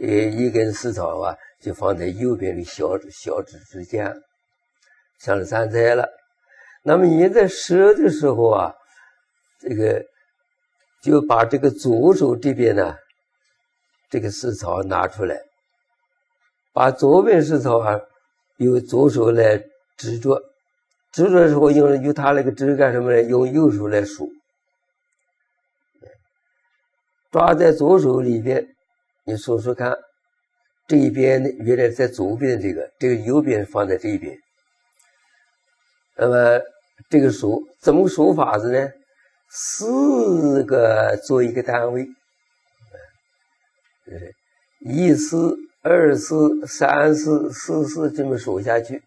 一根丝草啊，就放在右边的小指之间，像是三菜了。那么你在射的时候啊，这个就把这个左手这边呢，这个丝草拿出来，把左边丝草啊，用左手来支着，支着的时候用它那个支干什么呢？用右手来数，抓在左手里边，你数数看，这一边原来在左边这个右边放在这一边。那么这个数怎么数法子呢？4个做一个单位，1丝、2丝、3丝、4丝这么数下去。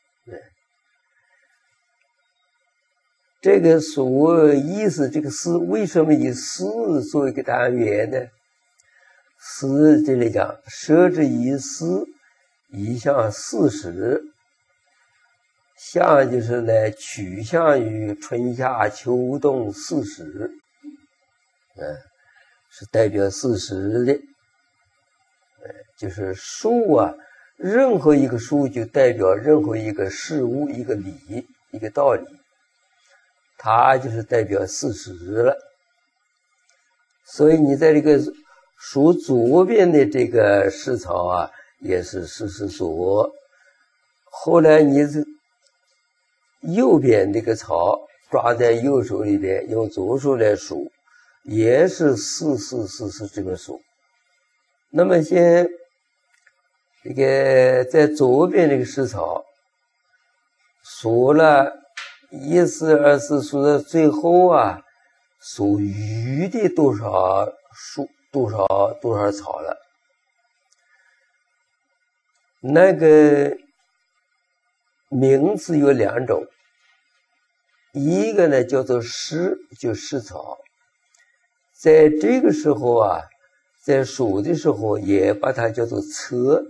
这个数意思，这个丝为什么以丝做一个单元呢？丝这里讲，射之以丝，一向40，向就是来取向于春夏秋冬40，是代表40的，就是数啊，任何一个数就代表任何一个事物、一个理、一个道理，它就是代表40了。所以你在这个数左边的这个丝草啊，也是40所。后来你右边这个草抓在右手里边，用左手来数，也是44这么数。那么先这个在左边这个丝草数了1丝、2丝，数到最后啊，数余的多少数多少草了。那个名字有2种，一个呢叫做湿，就湿草，在这个时候啊，在数的时候也把它叫做册，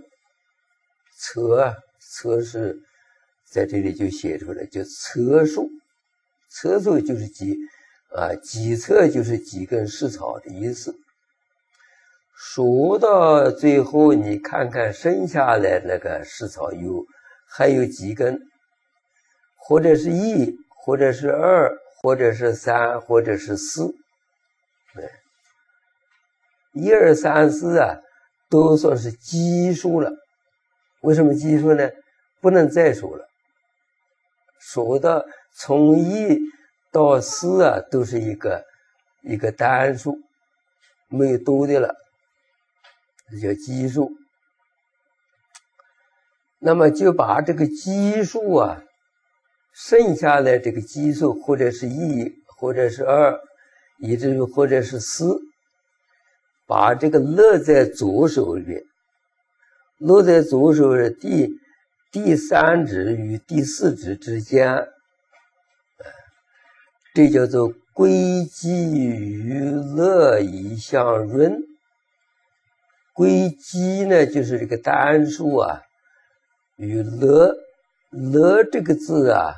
册是在这里就写出来，就册数，册数就是几册就是几根湿草的意思。数到最后，你看看剩下来那个湿草还有几根，或者是1，或者是2，或者是3，或者是4。1、2、3、4啊，都算是奇数了。为什么奇数呢？不能再数了。数到从1到4啊，都是一个单数，没有多的了，这叫奇数。那么就把这个奇数啊，剩下来这个奇数，或者是1，或者是2，以至于或者是4，把这个勒在左手里边，勒在左手的第3指与第4指之间，这叫做归基于勒以相润。归基呢，就是这个单数啊，与勒这个字啊，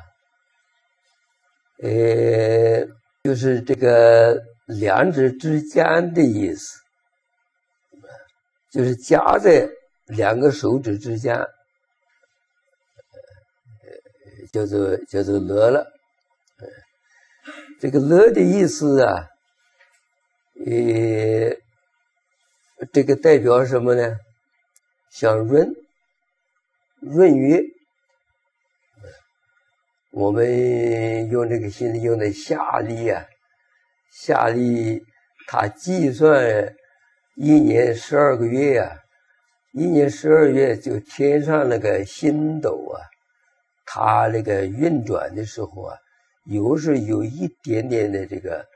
就是这个2指之间的意思，就是夹在2个手指之间，叫做勒了。这个勒的意思啊，这个代表什么呢？像润约。我们用这个现在用的夏历啊，夏历它计算1年12个月啊，1年12月就天上那个星斗啊，它那个运转的时候啊，有时有一点点的这个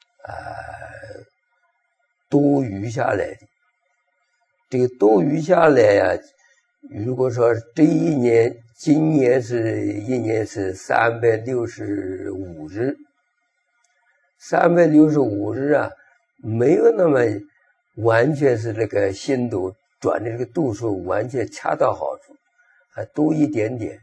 多余下来的。这个多余下来啊，如果说今年是一年是365日，365日啊，没有那么完全是那个星斗转的这个度数完全恰到好处，还多一点点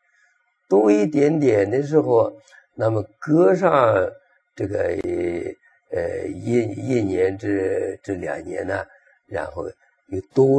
的时候，那么搁上这个一年这2年呢，然后又多